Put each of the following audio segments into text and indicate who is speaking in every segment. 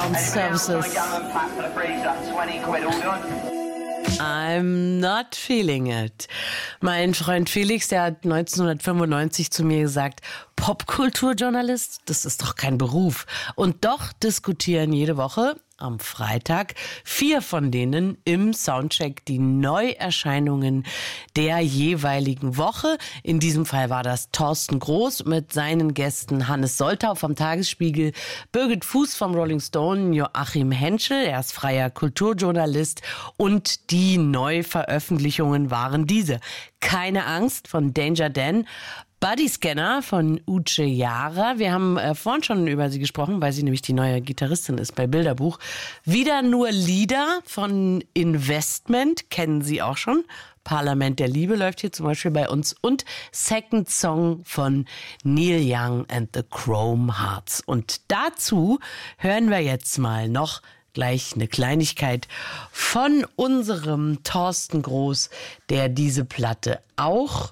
Speaker 1: Sound Services. I'm not feeling it. Mein Freund Felix, der hat 1995 zu mir gesagt, Popkulturjournalist, das ist doch kein Beruf. Und doch diskutieren jede Woche am Freitag 4 von denen im Soundcheck die Neuerscheinungen der jeweiligen Woche. In diesem Fall war das Thorsten Groß mit seinen Gästen Hannes Soltau vom Tagesspiegel, Birgit Fuß vom Rolling Stone, Joachim Henschel, er ist freier Kulturjournalist, und die Neuveröffentlichungen waren diese: Keine Angst von Danger Dan, Bodyscanner von Uche Jara. Wir haben vorhin schon über sie gesprochen, weil sie nämlich die neue Gitarristin ist bei Bilderbuch. Wieder nur Lieder von Investment, kennen Sie auch schon. Parlament der Liebe läuft hier zum Beispiel bei uns. Und Second Song von Neil Young and the Chrome Hearts. Und dazu hören wir jetzt mal noch gleich eine Kleinigkeit von unserem Thorsten Groß, der diese Platte auch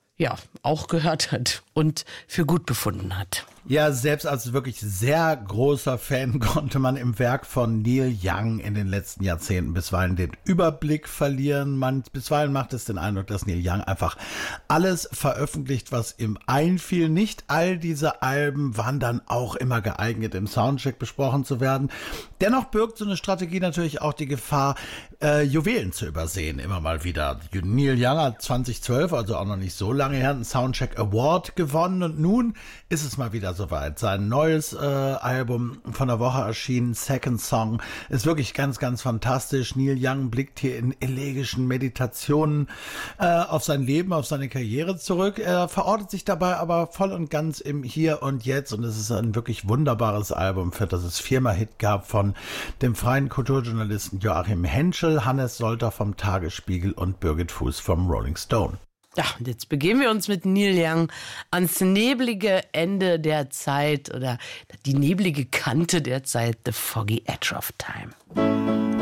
Speaker 1: gehört hat und für gut befunden hat.
Speaker 2: Ja, selbst als wirklich sehr großer Fan konnte man im Werk von Neil Young in den letzten Jahrzehnten bisweilen den Überblick verlieren. Bisweilen macht es den Eindruck, dass Neil Young einfach alles veröffentlicht, was ihm einfiel. Nicht all diese Alben waren dann auch immer geeignet, im Soundcheck besprochen zu werden. Dennoch birgt so eine Strategie natürlich auch die Gefahr, Juwelen zu übersehen, immer mal wieder. Neil Young hat 2012, also auch noch nicht so lange her, einen Soundcheck Award gewonnen, und nun ist es mal wieder soweit. Sein neues Album von der Woche erschienen, Second Song, ist wirklich ganz, ganz fantastisch. Neil Young blickt hier in elegischen Meditationen auf sein Leben, auf seine Karriere zurück. Er verortet sich dabei aber voll und ganz im Hier und Jetzt, und es ist ein wirklich wunderbares Album, für das es 4-mal Hit gab von dem freien Kulturjournalisten Joachim Henschel, Hannes Soltau vom Tagesspiegel und Birgit Fuß vom Rolling Stone.
Speaker 1: Ja, und jetzt begeben wir uns mit Neil Young ans neblige Ende der Zeit oder die neblige Kante der Zeit, the foggy edge of time.